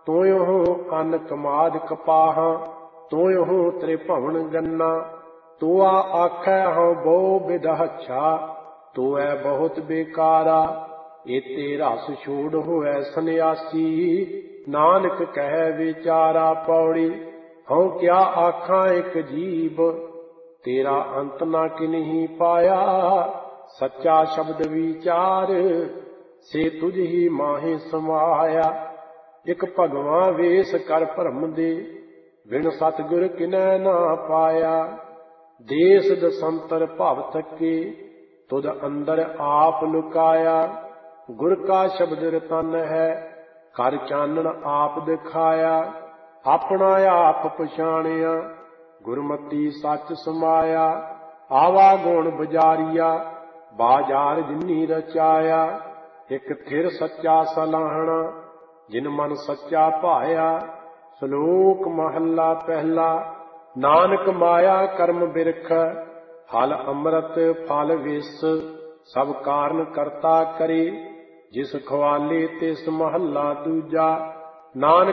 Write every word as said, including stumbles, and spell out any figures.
ਤੋਇਓ ਅੰਨ ਕਮਾਦ ਕਪਾਹਾਂ, ਤੋਇਓ ਤ੍ਰਿਭਵਨ ਗੰਨਾ। ਤੋਆ ਆਖੈ ਹਉ ਬਹੁ ਬਿਦਹਛਾ, ਤੋਐ ਬਹੁਤ ਬੇਕਾਰਾ। ਏਤੇ ਰਸ ਛੋੜ ਹੋਇ ਸੰਨਿਆਸੀ, ਨਾਨਕ ਕਹਿ ਵਿਚਾਰਾ। ਪੌੜੀ ਹਉ ਕਿਆ ਆਖਾਂ ਇਕ ਜੀਵ, ਤੇਰਾ ਅੰਤ ਨਾ ਕਿਨਹੀ ਪਾਇਆ। ਸੱਚਾ ਸ਼ਬਦ ਵਿਚਾਰ, ਸੇ ਤੁਝ ਹੀ ਮਾਹੇ ਸਮਾਇਆ। ਇਕ ਭਗਵਾਂ ਵੇਸ ਕਰ ਭਰਮ ਦੇ, ਬਿਨ ਸਤਿਗੁਰ ਕਿਨੈ ਨਾ ਪਾਇਆ। ਦੇਸ ਦਸੰਤਰ ਭਵ ਥਕੇ, ਤੁਧ ਅੰਦਰ ਆਪ ਲੁਕਾਇਆ। ਗੁਰ ਕਾ ਸ਼ਬਦ ਰਤਨ ਹੈ, ਕਰ ਚਾਨਣ ਆਪ ਦਿਖਾਇਆ। ਆਪਣਾ ਆਪ ਪਛਾਣਿਆ, ਗੁਰਮਤੀ ਸੱਚ ਸਮਾਇਆ। ਆਵਾ ਗੁਣ ਬਜ਼ਾਰੀਆ, ਬਾਜ਼ਾਰ ਜਿਨੀ ਰਚਾਇਆ। ਇਕ ਥਿਰ ਸੱਚਾ ਸਲਾਹਣਾ, ਜਿਨ ਮਨ ਸੱਚਾ ਭਾਇਆ। ਸ਼ਲੋਕ ਮਹੱਲਾ ਪਹਿਲਾ। ਨਾਨਕ ਮਾਇਆ ਕਰਮ ਬਿਰਖ, ਫਲ ਅੰਮ੍ਰਿਤ ਫਲ ਵਿਸ। ਸਭ ਕਾਰਨ ਕਰਤਾ ਕਰੇ, ਜਿਸ ਖਵਾਲੇ ਤਿਸ ਮਹੱਲਾ ਦੂਜਾ। ਨਾਨਕ